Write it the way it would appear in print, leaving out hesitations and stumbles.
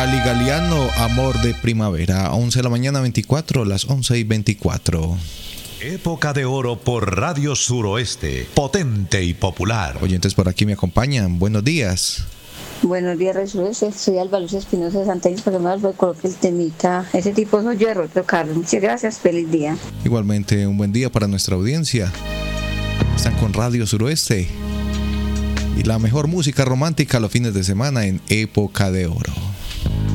Gali Galiano, Amor de Primavera, 11 de la mañana 24, las 11:24. Época de oro por Radio Suroeste, potente y popular. Oyentes por aquí me acompañan, buenos días. Buenos días, Resurrección. Soy Alba Luz Espinosa de Santa Isabel, para que me coloque el temita. Ese tipo soy yo de Roberto Carlos. Muchas gracias, feliz día. Igualmente, un buen día para nuestra audiencia. Están con Radio Suroeste y la mejor música romántica los fines de semana en Época de Oro.